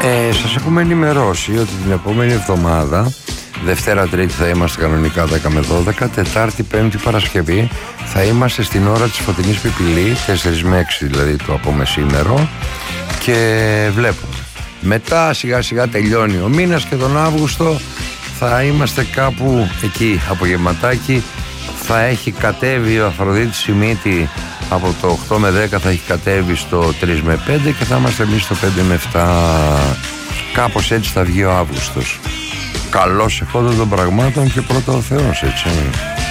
Σας έχουμε ενημερώσει ότι την επόμενη εβδομάδα, Δευτέρα Τρίτη θα είμαστε κανονικά 10 με 12, Τετάρτη, Πέμπτη, Παρασκευή θα είμαστε στην ώρα της φωτεινής πιπιλή, 4 με 6 δηλαδή το από μεσήμερο, και βλέπουμε. Μετά σιγά σιγά τελειώνει ο μήνας και τον Αύγουστο θα είμαστε κάπου εκεί απογευματάκι. Θα έχει κατέβει ο Αφροδίτης η μύτη από το 8 με 10, θα έχει κατέβει στο 3 με 5 και θα είμαστε εμείς στο 5 με 7. Κάπως έτσι θα βγει ο Αύγουστος. Καλώς εχόντων των πραγμάτων και πρώτα ο Θεός, έτσι.